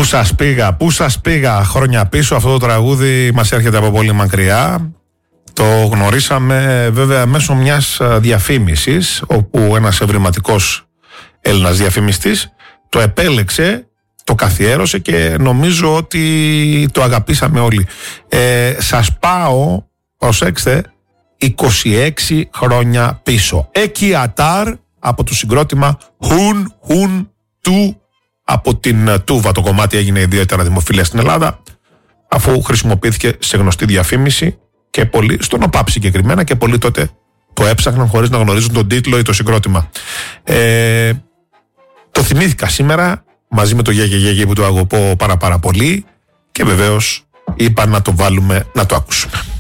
Πού σας πήγα χρόνια πίσω. Αυτό το τραγούδι μας έρχεται από πολύ μακριά. Το γνωρίσαμε βέβαια μέσω μιας διαφήμισης, όπου ένας ευρηματικός Έλληνας διαφημιστής το επέλεξε, το καθιέρωσε και νομίζω ότι το αγαπήσαμε όλοι. Σας πάω, προσέξτε, 26 χρόνια πίσω. Εκεί Ατάρ από το συγκρότημα Hun του, από την Τούβα το κομμάτι έγινε ιδιαίτερα δημοφιλές στην Ελλάδα, αφού χρησιμοποιήθηκε σε γνωστή διαφήμιση και πολλοί, στον ΟΠΑΠ συγκεκριμένα, και πολλοί τότε το έψαχναν χωρίς να γνωρίζουν τον τίτλο ή το συγκρότημα. Το θυμήθηκα σήμερα μαζί με το Γέγε που το αγαπώ πάρα πολύ, και βεβαίως είπα να το βάλουμε να το ακούσουμε.